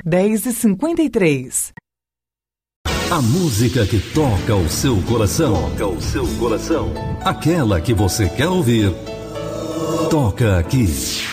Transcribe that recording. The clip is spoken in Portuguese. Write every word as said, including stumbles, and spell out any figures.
dez e cinquenta e três. A música que toca o seu coração. Toca o seu coração. Aquela que você quer ouvir. Toca aqui.